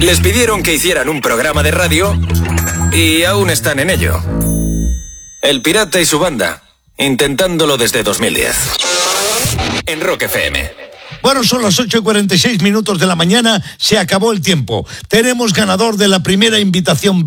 Les pidieron que hicieran un programa de radio y aún están en ello. El Pirata y su banda, intentándolo desde 2010. En Rock FM. Bueno, son las 8:46 de la mañana, se acabó el tiempo. Tenemos ganador de la primera invitación